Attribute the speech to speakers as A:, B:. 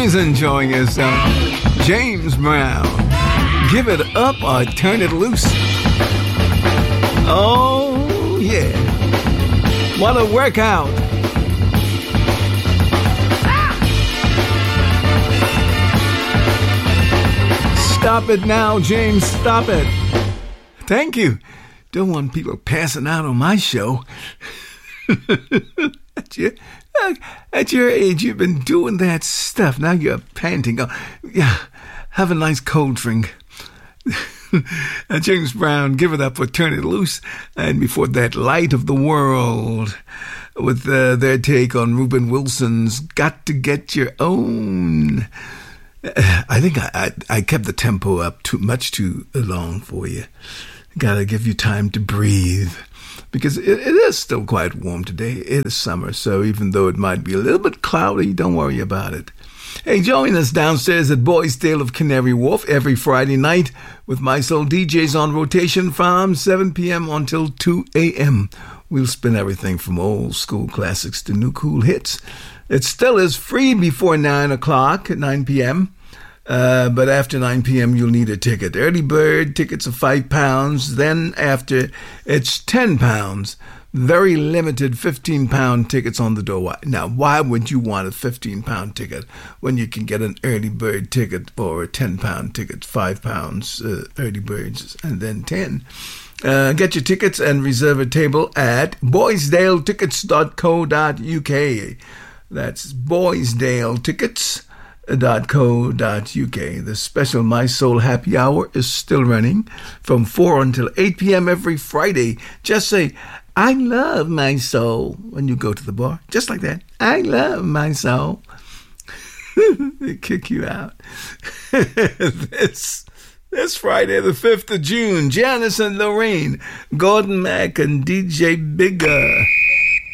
A: He's enjoying himself. James Brown, Give It Up or Turn It Loose. Oh, yeah. What a workout. Stop it now, James. Stop it. Thank you. Don't want people passing out on my show. At your age, you've been doing that stuff. Now you're panting. Oh, yeah, have a nice cold drink. James Brown, Give It Up or Turn It Loose. And before that, Light of the World, with their take on Reuben Wilson's Got to Get Your Own. I think I kept the tempo up too long for you. Gotta give you time to breathe. Because it is still quite warm today. It is summer, so even though it might be a little bit cloudy, don't worry about it. Hey, join us downstairs at Boysdale of Canary Wharf every Friday night with My Soul DJs on rotation from 7 p.m. until 2 a.m. We'll spin everything from old school classics to new cool hits. It still is free before 9 o'clock at 9 p.m., but after 9 p.m., you'll need a ticket. Early bird tickets are £5. Then after, it's £10. Very limited 15-pound tickets on the door. Now, why would you want a 15-pound ticket when you can get an early bird ticket or a 10-pound ticket? £5 early birds and then 10. Get your tickets and reserve a table at boysdaletickets.co.uk. That's boysdaletickets.co.uk. The special My Soul Happy Hour is still running from 4 until 8 p.m. every Friday. Just say, I love my soul when you go to the bar. Just like that. I love my soul. They kick you out. This Friday, the 5th of June, Janice and Lorraine, Gordon Mack and DJ Bigger.